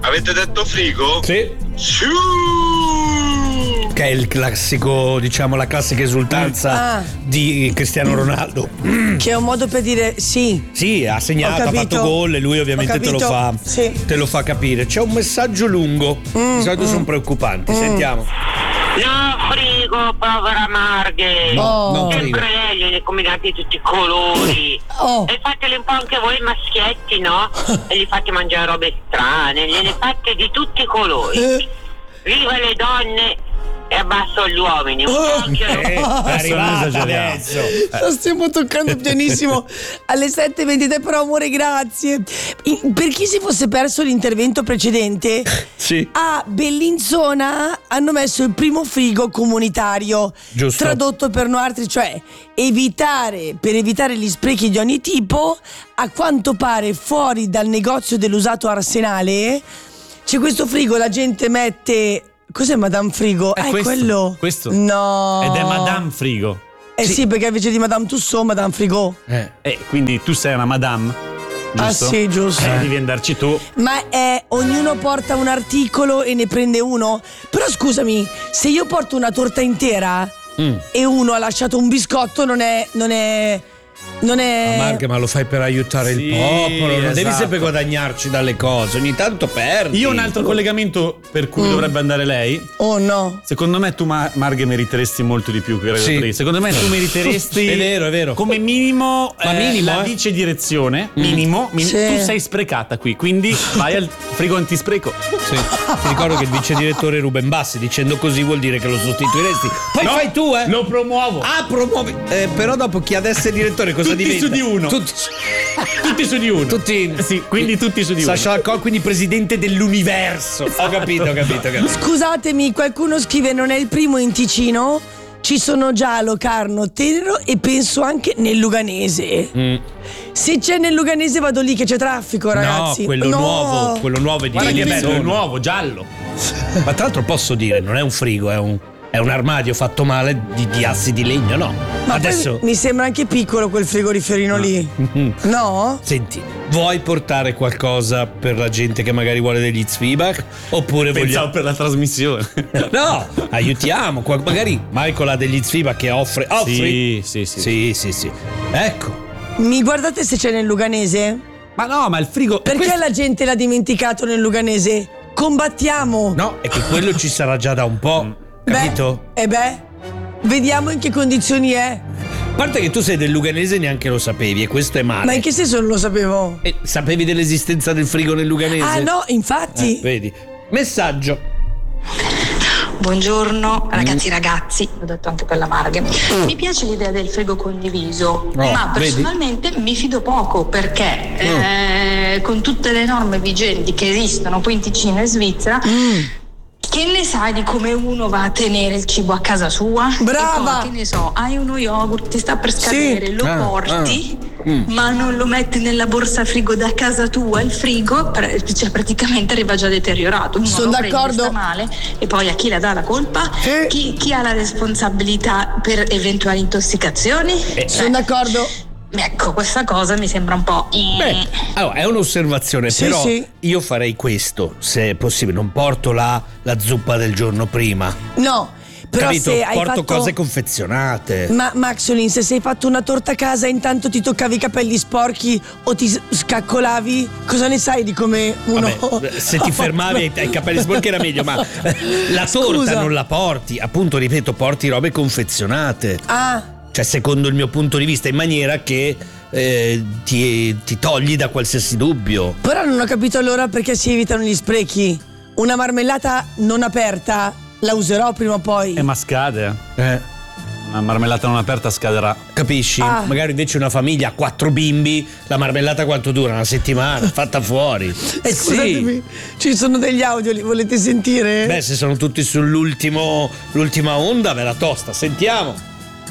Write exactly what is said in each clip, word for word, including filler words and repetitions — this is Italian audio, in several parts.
Avete detto frigo? Sì. Sì. Che è il classico, diciamo, la classica esultanza ah. di Cristiano Ronaldo. Che è un modo per dire sì. Sì, ha segnato, ha fatto gol e lui ovviamente te lo fa, sì. te lo fa capire. C'è un messaggio lungo, mm, di solito mm. sono preoccupanti, mm. sentiamo. No, frigo, povera Marghe. No, non frigo. Sempre lei le combinate di tutti i colori. Oh. E fatele un po' anche voi maschietti, no? E gli fate mangiare robe strane, gliene fate di tutti i colori. Eh. Viva le donne e abbasso gli uomini. Un po' anche Eh, è arrivata adesso. Lo stiamo toccando pianissimo alle sette e ventitré, però amore grazie. In- per chi si fosse perso l'intervento precedente, sì. a Bellinzona hanno messo il primo frigo comunitario. Giusto. Tradotto per noi altri, cioè evitare, per evitare gli sprechi di ogni tipo, a quanto pare fuori dal negozio dell'usato Arsenale c'è questo frigo, la gente mette... Cos'è Madame Frigo? È ah, questo, è quello? questo. No. Ed è Madame Frigo. Eh sì, sì, perché invece di Madame Tussauds, Madame Frigo. Eh. E quindi tu sei una Madame, giusto? Ah sì, giusto. Eh, devi andarci tu. Ma è ognuno porta un articolo e ne prende uno? Però scusami, se io porto una torta intera mm. e uno ha lasciato un biscotto, non è... non è... Non è... Ma Marghe, ma lo fai per aiutare sì, il popolo, non esatto. devi sempre guadagnarci dalle cose, ogni tanto perdi. Io ho un altro collegamento per cui mm. dovrebbe andare lei. Oh no. Secondo me tu, Ma- Marghe, meriteresti molto di più che Radio sì. tre. Secondo me tu meriteresti... È vero, è vero. Come minimo, Ma eh, minimo, la eh? vice direzione. Minimo. min- Sì. Tu sei sprecata qui, quindi vai al frigo antispreco. Sì. Ti ricordo che il vice direttore è Ruben Bassi, dicendo così vuol dire che lo sostituiresti. Poi No, fai tu, eh? Lo promuovo. Ah, promuovi. Eh, però dopo chi adesso è direttore cosa Tutti diventa? su di uno. Tutti su, Tutti su di uno. tutti. Sì, quindi tutti su di uno. Sasha Alcol, quindi presidente dell'universo. Ho capito, ho capito, ho capito. Scusatemi, qualcuno scrive non è il primo in Ticino? Ci sono già a Locarno, Tenero e penso anche nel Luganese. Mm. Se c'è nel Luganese vado lì che c'è traffico, ragazzi. No, quello No. nuovo, quello nuovo è di Guarda che bello, è Bellinzona. nuovo, giallo. Ma tra l'altro posso dire, non è un frigo, è un, è un armadio fatto male di, di assi di legno, no? Ma Adesso poi mi sembra anche piccolo quel frigoriferino lì. No? Senti, vuoi portare qualcosa per la gente che magari vuole degli Zwieback? Oppure Pensavo vogliamo... per la trasmissione. No, aiutiamo. Qua- Magari Michael ha degli Zwieback che offre. Offri? Sì, sì, sì. Sì, sì, sì. Ecco. Mi guardate se c'è nel Luganese? Ma no, ma il frigo... Perché questo- la gente l'ha dimenticato nel Luganese? Combattiamo! No, è che quello ci sarà già da un po'. Capito? Beh, e beh, vediamo in che condizioni è. A parte che tu sei del Luganese e neanche lo sapevi, e questo è male. Ma in che senso non lo sapevo? E sapevi dell'esistenza del frigo nel Luganese? Ah no, infatti. Eh, vedi. Messaggio. Buongiorno ragazzi ragazzi, l'ho detto anche per la Marghe. Mi piace l'idea del frigo condiviso, Oh, ma personalmente mi fido poco perché eh, con tutte le norme vigenti che esistono qui in Ticino e Svizzera, Mm. che ne sai di come uno va a tenere il cibo a casa sua? Brava! E poi, che ne so, hai uno yogurt, ti sta per scadere, Sì. lo Ah, porti, ah. Mm. ma non lo metti nella borsa frigo da casa tua, il frigo pre- cioè praticamente arriva già deteriorato. Uno Sono lo prende, d'accordo. sta male, e poi a chi la dà la colpa? Sì. Chi, chi ha la responsabilità per eventuali intossicazioni? Eh, Sono d'accordo. Ecco, questa cosa mi sembra un po'... Beh, allora è un'osservazione, Sì, però sì. io farei questo, se è possibile, non porto la, la zuppa del giorno prima. No, però Capito? se hai Porto fatto... cose confezionate. Ma Maxolin, se sei fatto una torta a casa e intanto ti toccavi i capelli sporchi o ti s- scaccolavi, cosa ne sai di come uno... Vabbè, se ti fermavi ai, ai capelli sporchi era meglio, ma la torta Scusa. non la porti, appunto, ripeto, porti robe confezionate. Ah, Cioè, secondo il mio punto di vista, in maniera che eh, ti, ti togli da qualsiasi dubbio. però non ho capito allora perché si evitano gli sprechi. Una marmellata non aperta la userò prima o poi. Eh, ma scade. Eh, Una marmellata non aperta scaderà. capisci? Ah. Magari invece una famiglia ha quattro bimbi, la marmellata quanto dura? Una settimana, fatta fuori. Eh, scusatemi, ci sono degli audio, li volete sentire? Beh, se sono tutti sull'ultimo l'ultima onda, ve la tosta. Sentiamo.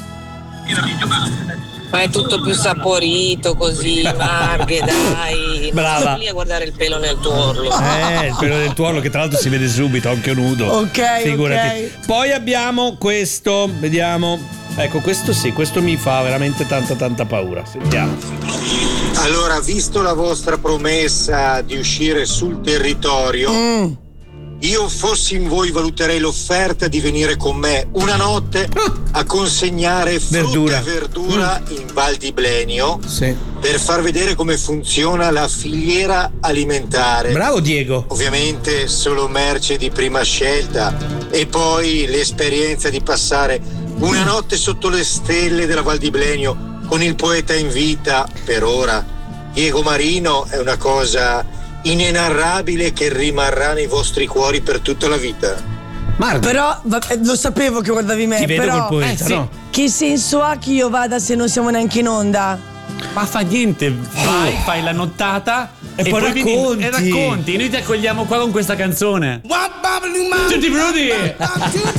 Ma è tutto più saporito così, Marghe, dai. Brava. Sto lì a guardare il pelo nel tuorlo. Eh, il pelo del tuorlo che tra l'altro si vede subito, anche nudo. Ok, Figurati. ok. Poi abbiamo questo, vediamo. Ecco, questo sì, questo mi fa veramente tanta tanta paura. Sentiamo. Allora, visto la vostra promessa di uscire sul territorio, Mm. io fossi in voi valuterei l'offerta di venire con me una notte a consegnare frutta Verdura. e verdura in Val di Blenio Sì. per far vedere come funziona la filiera alimentare. Bravo Diego. Ovviamente solo merce di prima scelta e poi l'esperienza di passare una notte sotto le stelle della Val di Blenio con il poeta in vita, per ora, Diego Marino, è una cosa inenarrabile che rimarrà nei vostri cuori per tutta la vita. Marco, Però va- eh, lo sapevo che guardavi me. ti vedo però, col poeta, eh, sì. no? che senso ha che io vada se non siamo neanche in onda? Ma fa niente, vai, fai la nottata E poi vieni- racconti. e racconti. Noi ti accogliamo qua con questa canzone. Tutti pronti?